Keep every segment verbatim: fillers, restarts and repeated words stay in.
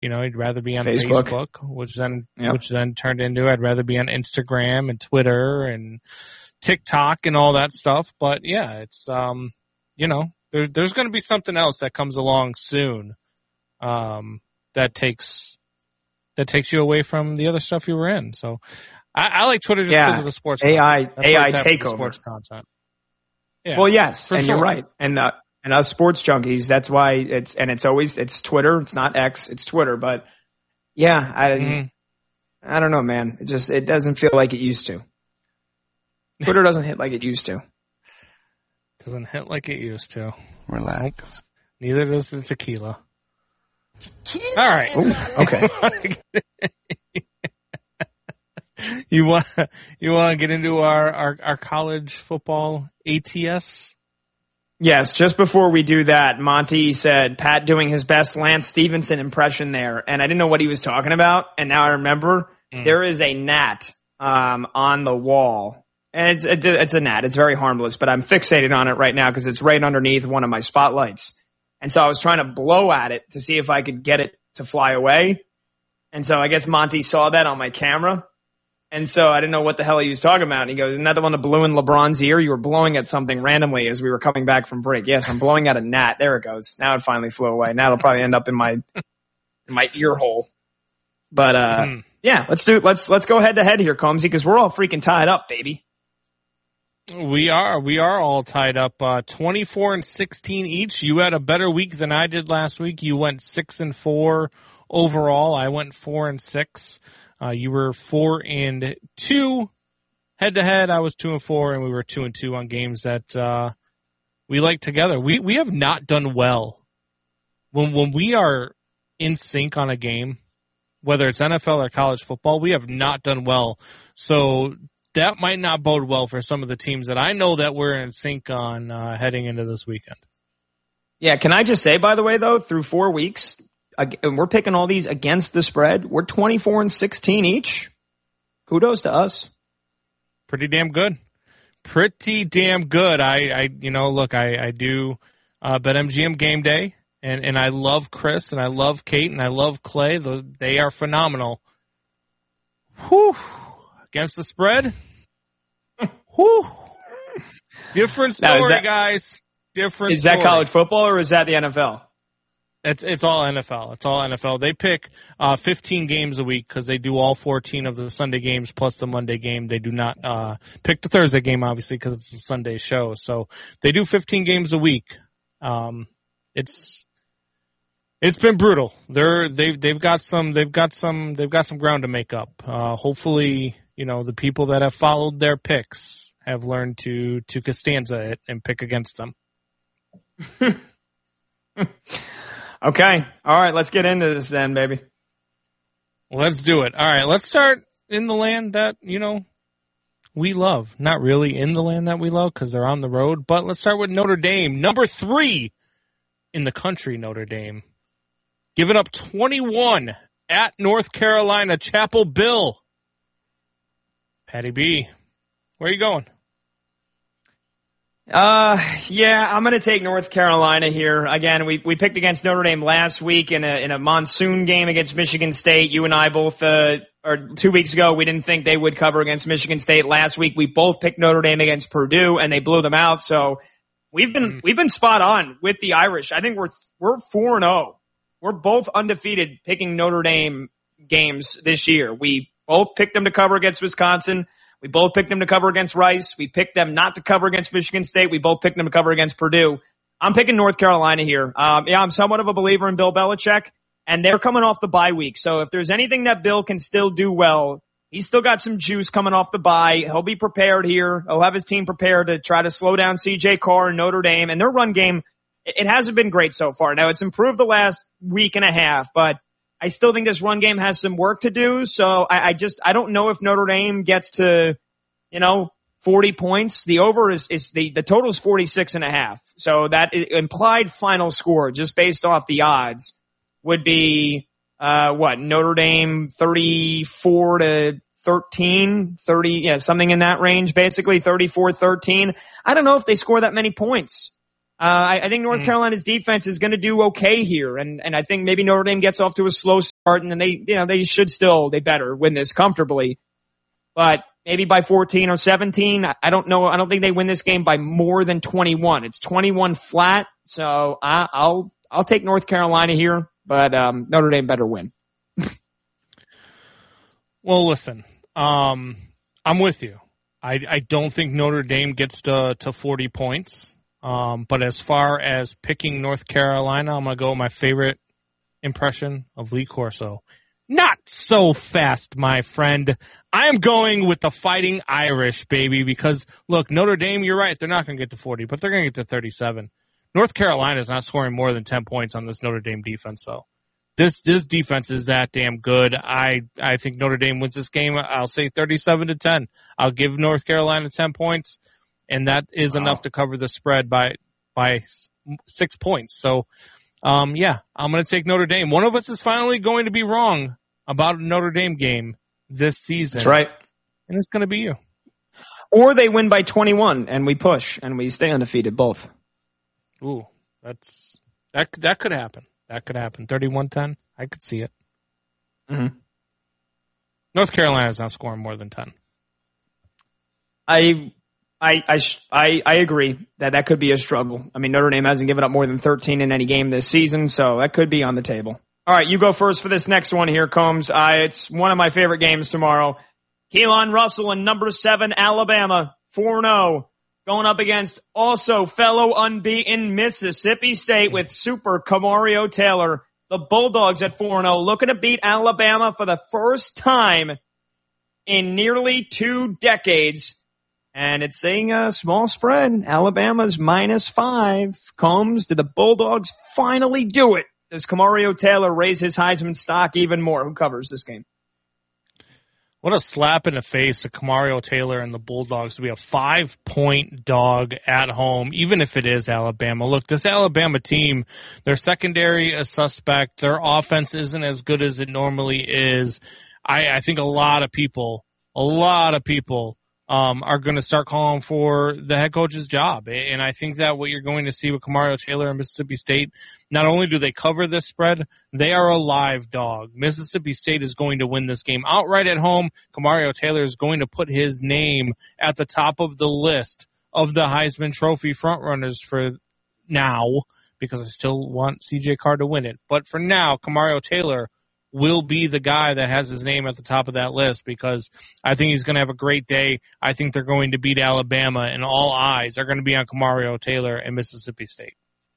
You know, he'd rather be on Facebook, Facebook which then yep. which then turned into I'd rather be on Instagram and Twitter and TikTok and all that stuff. But yeah, it's um, you know, there's there's going to be something else that comes along soon, um, that takes that takes you away from the other stuff you were in. So I, I like Twitter just yeah. because of the sports A I content. A I takeover sports content. Yeah. Well, yes, and sure. you're right, and uh, and us sports junkies. That's why it's and it's always it's Twitter. It's not X. It's Twitter. But yeah, I mm-hmm. I don't know, man. It just it doesn't feel like it used to. Twitter doesn't hit like it used to. Doesn't hit like it used to. Relax. Nope. Neither does the tequila. All right. Ooh, okay. You want you want to get into our, our, our college football A T S? Yes. Just before we do that, Monty said Pat doing his best Lance Stevenson impression there, and I didn't know what he was talking about, and now I remember mm. there is a gnat um, on the wall, and it's a, it's a gnat. It's very harmless, but I'm fixated on it right now because it's right underneath one of my spotlights, and so I was trying to blow at it to see if I could get it to fly away, and so I guess Monty saw that on my camera. And so I didn't know what the hell he was talking about. And he goes, isn't that the one that blew in LeBron's ear? You were blowing at something randomly as we were coming back from break. Yes, I'm blowing at a gnat. There it goes. Now it finally flew away. Now it'll probably end up in my in my ear hole. But uh mm. yeah, let's do let's let's go head to head here, Combsy, because we're all freaking tied up, baby. We are. We are all tied up. Uh twenty-four and sixteen each. You had a better week than I did last week. You went six and four overall. I went four and six. Uh, you were four and two head to head. I was two and four, and we were two and two on games that uh, we like together. We we have not done well when when we are in sync on a game, whether it's N F L or college football. We have not done well, so that might not bode well for some of the teams that I know that we're in sync on uh, heading into this weekend. Yeah, can I just say, by the way, though, through four weeks. And we're picking all these against the spread. We're twenty-four and sixteen each. Kudos to us. Pretty damn good. Pretty damn good. I, I you know, look, I, I do uh, BetMGM Game Day, and, and I love Chris, and I love Kate, and I love Clay. The, they are phenomenal. Whew. Against the spread? Whew. Different story, now, that, guys. Different Is story. that college football or is that the N F L? It's it's all N F L. It's all N F L. They pick uh, fifteen games a week because they do all fourteen of the Sunday games plus the Monday game. They do not uh, pick the Thursday game, obviously, because it's a Sunday show. So they do fifteen games a week. Um, it's it's been brutal. They're they've they've got some they've got some they've got some ground to make up. Uh, hopefully, you know, the people that have followed their picks have learned to to Costanza it and pick against them. Okay. All right. Let's get into this then, baby. Let's do it. All right. Let's start in the land that, you know, we love. Not really in the land that we love because they're on the road, but let's start with Notre Dame. Number three in the country, Notre Dame. Giving up twenty-one at North Carolina, Chapel Bill. Patty B, where are you going? Uh, yeah, I'm going to take North Carolina here. Again, we, we picked against Notre Dame last week in a, in a monsoon game against Michigan State. You and I both, uh, or two weeks ago, we didn't think they would cover against Michigan State. Last week, we both picked Notre Dame against Purdue and they blew them out. So we've been, mm-hmm. we've been spot on with the Irish. I think we're, we're four and oh. We're both undefeated picking Notre Dame games this year. We both picked them to cover against Wisconsin. We both picked them to cover against Rice. We picked them not to cover against Michigan State. We both picked them to cover against Purdue. I'm picking North Carolina here. Um, yeah, I'm somewhat of a believer in Bill Belichick, and they're coming off the bye week. So if there's anything that Bill can still do well, he's still got some juice coming off the bye. He'll be prepared here. He'll have his team prepared to try to slow down C J Carr and Notre Dame. And their run game, it hasn't been great so far. Now, it's improved the last week and a half, but I still think this run game has some work to do. So I, I just, I don't know if Notre Dame gets to, you know, forty points. The over is, is the, the total is forty-six and a half. So that implied final score, just based off the odds, would be, uh, what, Notre Dame thirty-four to thirteen, thirty, yeah, something in that range, basically thirty-four thirteen. I don't know if they score that many points. Uh, I, I think North mm. Carolina's defense is going to do okay here. And, and I think maybe Notre Dame gets off to a slow and then they, you know, they should still, they better win this comfortably. But maybe by fourteen or seventeen, I don't know. I don't think they win this game by more than twenty-one. It's twenty-one flat, so I, I'll I'll take North Carolina here, but um, Notre Dame better win. Well, listen, um, I'm with you. I, I don't think Notre Dame gets to, to forty points. Um, but as far as picking North Carolina, I'm going to go with my favorite impression of Lee Corso. Not so fast, my friend. I am going with the Fighting Irish, baby, because, look, Notre Dame, you're right, they're not going to get to forty, but they're going to get to thirty-seven. North Carolina is not scoring more than ten points on this Notre Dame defense, though. This this defense is that damn good. I I think Notre Dame wins this game. I'll say thirty-seven to ten. I'll give North Carolina ten points, and that is wow. enough to cover the spread by by six points. So, um, yeah, I'm going to take Notre Dame. One of us is finally going to be wrong about a Notre Dame game this season. That's right. And it's going to be you. Or they win by twenty-one, and we push, and we stay undefeated, both. Ooh, that's that that could happen. That could happen. thirty-one ten. I could see it. Mm-hmm. North Carolina's not scoring more than ten. I, I, I, I, I agree that that could be a struggle. I mean, Notre Dame hasn't given up more than thirteen in any game this season, so that could be on the table. All right, you go first for this next one here, Combs. Uh, it's one of my favorite games tomorrow. Keelan Russell and number seven Alabama, four and oh. Going up against also fellow unbeaten Mississippi State with Super Camario Taylor. The Bulldogs at four and oh looking to beat Alabama for the first time in nearly two decades. And it's a uh, small spread. Alabama's minus five. Combs, did the Bulldogs finally do it? Does Camario Taylor raise his Heisman stock even more? Who covers this game? What a slap in the face to Camario Taylor and the Bulldogs to be a five-point dog at home, even if it is Alabama. Look, this Alabama team, their secondary is suspect. Their offense isn't as good as it normally is. I, I think a lot of people, a lot of people um, are going to start calling for the head coach's job. And I think that what you're going to see with Camario Taylor and Mississippi State, not only do they cover this spread, they are a live dog. Mississippi State is going to win this game outright at home. Camario Taylor is going to put his name at the top of the list of the Heisman Trophy frontrunners for now, because I still want C J Carr to win it. But for now, Camario Taylor will be the guy that has his name at the top of that list, because I think he's going to have a great day. I think they're going to beat Alabama, and all eyes are going to be on Camario Taylor and Mississippi State.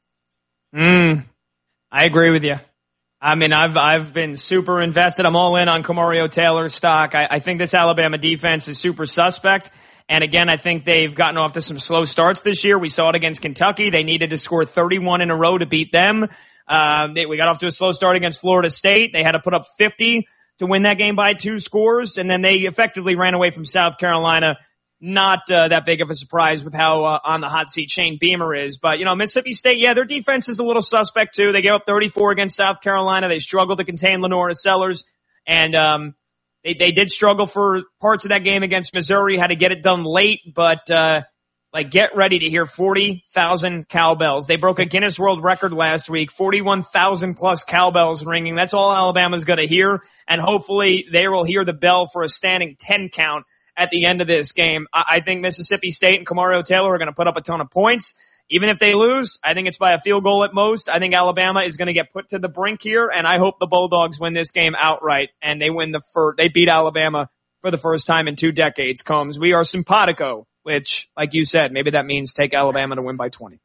Mm, I agree with you. I mean, I've I've been super invested. I'm all in on Camario Taylor's stock. I, I think this Alabama defense is super suspect. And again, I think they've gotten off to some slow starts this year. We saw it against Kentucky. They needed to score thirty-one in a row to beat them. Um, they, we got off to a slow start against Florida State. They had to put up fifty to win that game by two scores, and then they effectively ran away from South Carolina. Not uh, that big of a surprise with how uh, on the hot seat Shane Beamer is. But, you know, Mississippi State, yeah, their defense is a little suspect, too. They gave up thirty-four against South Carolina. They struggled to contain Lenora Sellers, and um, they, they did struggle for parts of that game against Missouri, had to get it done late, but uh Like, get ready to hear forty thousand cowbells. They broke a Guinness World Record last week, forty-one thousand plus cowbells ringing. That's all Alabama's going to hear, and hopefully they will hear the bell for a standing ten count at the end of this game. I, I think Mississippi State and Camario Taylor are going to put up a ton of points. Even if they lose, I think it's by a field goal at most. I think Alabama is going to get put to the brink here, and I hope the Bulldogs win this game outright, and they win the first, they beat Alabama for the first time in two decades. Combs, we are simpatico. Which, like you said, maybe that means take Alabama to win by twenty.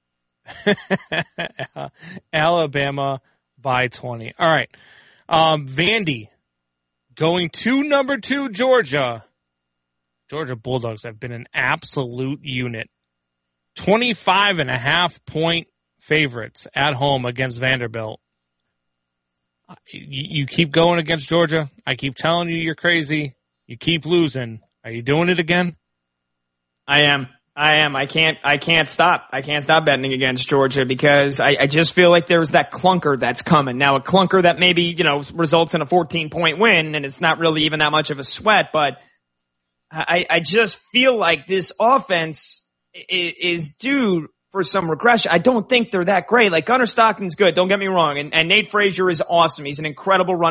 Alabama by twenty. All right. Um, Vandy going to number two, Georgia. Georgia Bulldogs have been an absolute unit. twenty-five and a half point favorites at home against Vanderbilt. You, you keep going against Georgia. I keep telling you you're crazy. You keep losing. Are you doing it again? I am. I am. I can't, I can't stop. I can't stop betting against Georgia because I, I just feel like there's that clunker that's coming. Now, a clunker that maybe, you know, results in a fourteen point win, and it's not really even that much of a sweat, but I, I just feel like this offense is, is due for some regression. I don't think they're that great. Like, Gunnar Stockton's good, don't get me wrong, and, and Nate Frazier is awesome. He's an incredible runner.